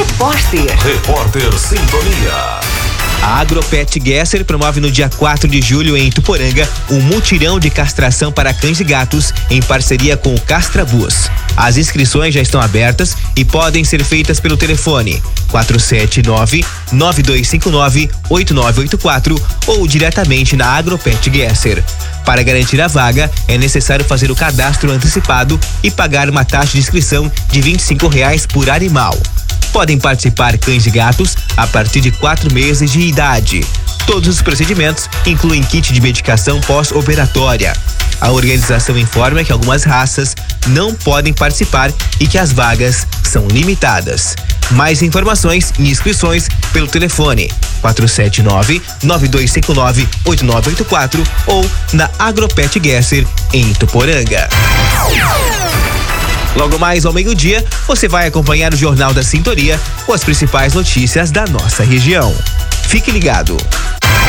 Repórter Sintonia. A Agropet Gesser promove no dia 4 de julho em Ituporanga um mutirão de castração para cães e gatos em parceria com o Castrabus. As inscrições já estão abertas e podem ser feitas pelo telefone 479-9259-8984 ou diretamente na Agropet Gesser. Para garantir a vaga, é necessário fazer o cadastro antecipado e pagar uma taxa de inscrição de R$25 por animal. Podem participar cães e gatos a partir de 4 meses de idade. Todos os procedimentos incluem kit de medicação pós-operatória. A organização informa que algumas raças não podem participar e que as vagas são limitadas. Mais informações e inscrições pelo telefone 479-9259-8984 ou na Agropet Gesser em Ituporanga. Logo mais ao meio-dia, você vai acompanhar o Jornal da Sintonia com as principais notícias da nossa região. Fique ligado.